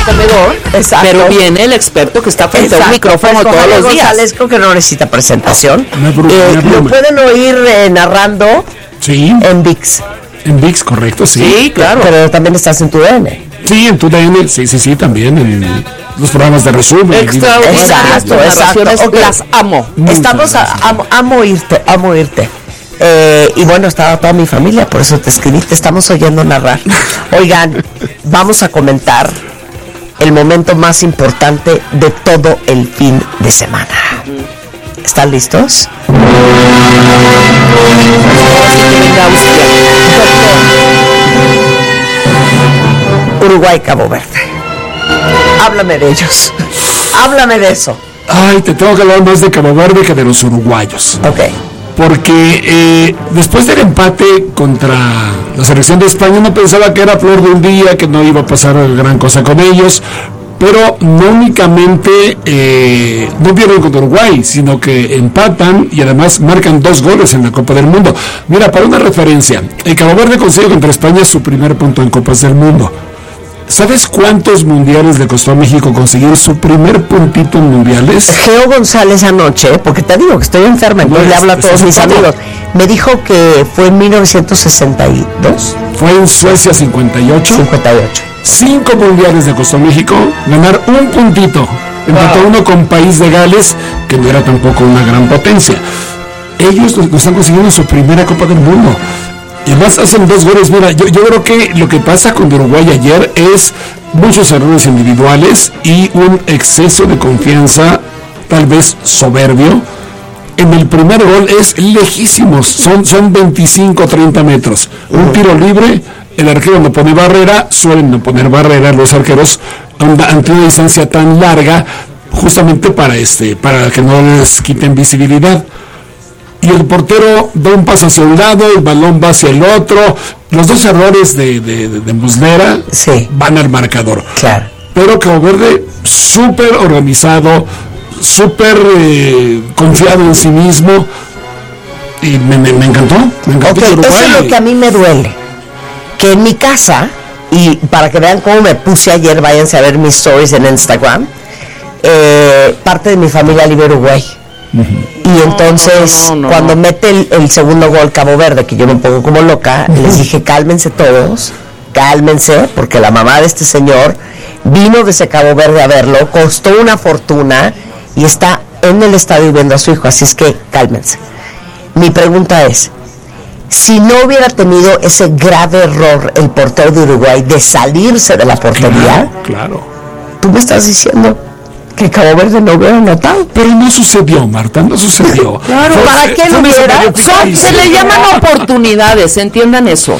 comedor, exacto, pero viene el experto que está frente a un micrófono todos los días. González, creo que no necesita presentación. Lo pueden oír narrando en ViX. En ViX, correcto, sí. Sí, claro. Pero también estás en tu DN. Sí, en tu DN, sí, también en los programas de resumen. Exacto. Okay. Las amo. Amo oírte. Y bueno, estaba toda mi familia, por eso te escribí, te estamos oyendo narrar. Oigan, vamos a comentar el momento más importante de todo el fin de semana. ¿Están listos? Uruguay, Cabo Verde. Háblame de ellos. Háblame de eso. Ay, te tengo que hablar más de Cabo Verde que de los uruguayos. Ok. Porque después del empate contra la selección de España, uno pensaba que era flor de un día, que no iba a pasar gran cosa con ellos, pero no únicamente no pierden contra Uruguay, sino que empatan y además marcan 2 goles en la Copa del Mundo. Mira, para una referencia, el Cabo Verde consigue contra España su primer punto en Copas del Mundo. ¿Sabes cuántos mundiales le costó a México conseguir su primer puntito en mundiales? Geo González anoche, porque te digo que estoy enferma, entonces le hablo a todos mis amigos, me dijo que fue en 1962. Fue en Suecia 58. 5 mundiales le costó a México ganar un puntito. Empató uno con País de Gales, que no era tampoco una gran potencia. Ellos lo están consiguiendo en su primera Copa del Mundo. Y además hacen 2 goles. Mira, yo creo que lo que pasa con Uruguay ayer es muchos errores individuales y un exceso de confianza, tal vez soberbio. En el primer gol es lejísimos, son 25-30 metros. Un tiro libre, el arquero no pone barrera, suelen no poner barrera los arqueros ante una distancia tan larga, justamente para que no les quiten visibilidad. Y el portero da un paso hacia un lado, el balón va hacia el otro. Los 2 errores de Muslera van al marcador. Claro. Pero Cabo Verde, súper organizado, súper confiado en sí mismo. Y me encantó. Okay, eso es lo que a mí me duele. Que en mi casa, y para que vean cómo me puse ayer, váyanse a ver mis stories en Instagram, parte de mi familia vive en Uruguay. Y entonces cuando mete el segundo gol Cabo Verde, que yo me pongo como loca, les dije cálmense todos, porque la mamá de este señor vino desde Cabo Verde a verlo, costó una fortuna y está en el estadio viendo a su hijo, así es que cálmense. Mi pregunta es, si no hubiera tenido ese grave error el portero de Uruguay de salirse de la portería, claro. Tú me estás diciendo que Cabo Verde no hubiera notado. Pero no sucedió, Marta, no sucedió. Claro, ¿para qué no hubiera? Se le llaman oportunidades, entiendan eso.